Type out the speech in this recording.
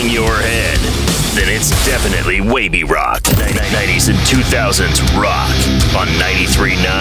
your head, then it's definitely Wavy Rock. 90s and 2000s rock on 93.9